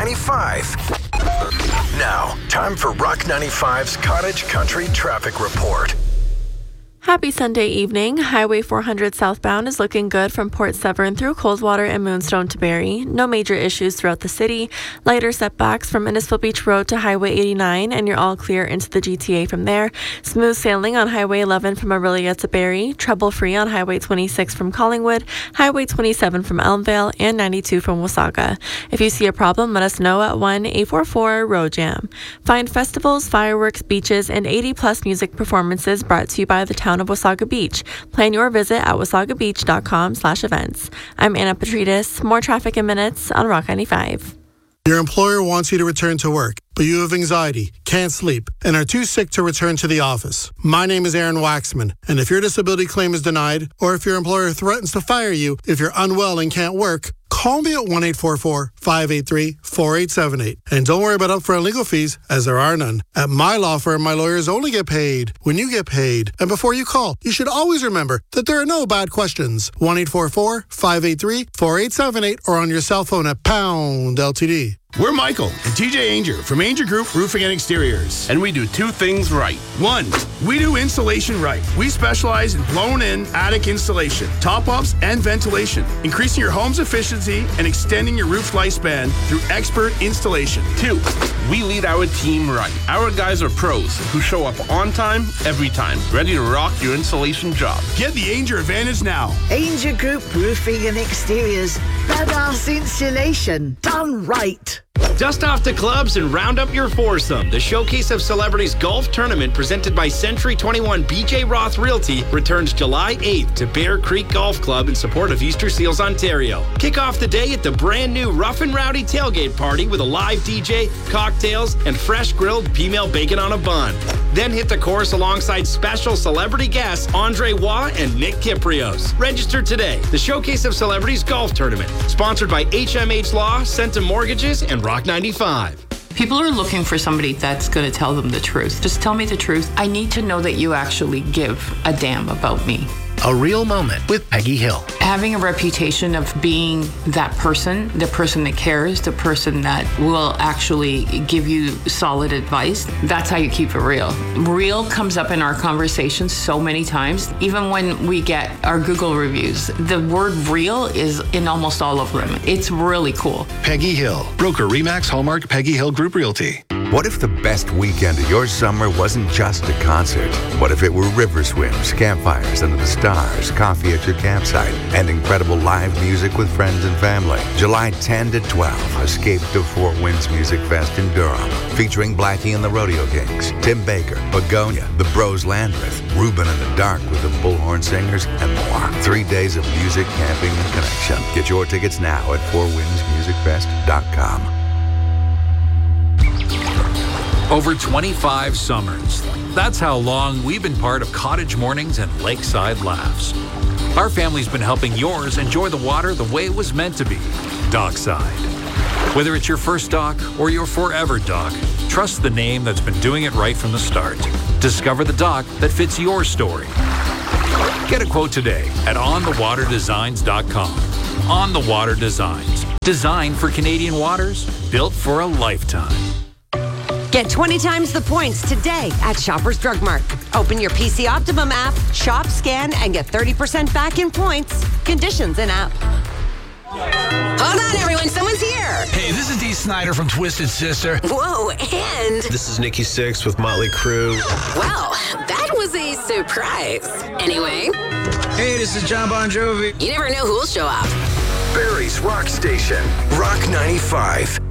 95. Now, time for Rock 95's Cottage Country Traffic Report. Happy Sunday evening. Highway 400 southbound is looking good from Port Severn through Coldwater and Moonstone to Barrie. No major issues throughout the city. Lighter setbacks from Innisfil Beach Road to Highway 89, and you're all clear into the GTA from there. Smooth sailing on Highway 11 from Orillia to Barrie. Trouble-free on Highway 26 from Collingwood, Highway 27 from Elmvale, and 92 from Wasaga. If you see a problem, let us know at 1-844-ROAD JAM. Find festivals, fireworks, beaches, and 80-plus music performances brought to you by the town of Wasaga Beach. Plan your visit at wasagabeach.com/events. I'm Anna Petridis. More traffic in minutes on Rock 95. Your employer wants you to return to work, but you have anxiety, can't sleep, and are too sick to return to the office. My name is Aaron Waxman, and if your disability claim is denied, or if your employer threatens to fire you if you're unwell and can't work, call me at 1-844-583-4878. And don't worry about upfront legal fees, as there are none. At my law firm, my lawyers only get paid when you get paid. And before you call, you should always remember that there are no bad questions. 1-844-583-4878 or on your cell phone at pound LTD. We're Michael and TJ Anger from Anger Group Roofing and Exteriors. And we do two things right. One, we do insulation right. We specialize in blown-in attic installation, top-ups, and ventilation, increasing your home's efficiency and extending your roof's lifespan through expert installation. Two, we lead our team right. Our guys are pros who show up on time, every time, ready to rock your insulation job. Get the Anger advantage now. Anger Group Roofing and Exteriors. Badass insulation done right. Dust off the clubs and round up your foursome. The Showcase of Celebrities Golf Tournament presented by Century 21 BJ Roth Realty returns July 8th to Bear Creek Golf Club in support of Easter Seals, Ontario. Kick off the day at the brand new Rough and Rowdy tailgate party with a live DJ, cocktails, and fresh grilled female bacon on a bun. Then hit the course alongside special celebrity guests Andre Waugh and Nick Kiprios. Register today. The Showcase of Celebrities Golf Tournament, sponsored by HMH Law, Centum Mortgages, and Rock 95. People are looking for somebody that's going to tell them the truth. Just tell me the truth. I need to know that you actually give a damn about me. A Real Moment with Peggy Hill. Having a reputation of being that person, the person that cares, the person that will actually give you solid advice, that's how you keep it real. Real comes up in our conversations so many times. Even when we get our Google reviews, the word real is in almost all of them. It's really cool. Peggy Hill, broker Remax Hallmark Peggy Hill Group Realty. What if the best weekend of your summer wasn't just a concert? What if it were river swims, campfires under the stars, coffee at your campsite, and incredible live music with friends and family? July 10 to 12, escape to Four Winds Music Fest in Durham, featuring Blackie and the Rodeo Kings, Tim Baker, Begonia, the Bros Landreth, Ruben and the Dark with the Bullhorn Singers, and more. 3 days of music, camping, and connection. Get your tickets now at fourwindsmusicfest.com. Over 25 summers. That's how long we've been part of Cottage Mornings and Lakeside Laughs. Our family's been helping yours enjoy the water the way it was meant to be, dockside. Whether it's your first dock or your forever dock, trust the name that's been doing it right from the start. Discover the dock that fits your story. Get a quote today at onthewaterdesigns.com. On the Water Designs. Designed for Canadian waters, built for a lifetime. Get 20 times the points today at Shoppers Drug Mart. Open your PC Optimum app, shop, scan, and get 30% back in points. Conditions in app. Hold on, everyone. Someone's here. Hey, this is Dee Snider from Twisted Sister. Whoa, and... This is Nikki Sixx with Motley Crue. Wow, that was a surprise. Anyway. Hey, this is John Bon Jovi. You never know who'll show up. Barrie's Rock Station, Rock 95.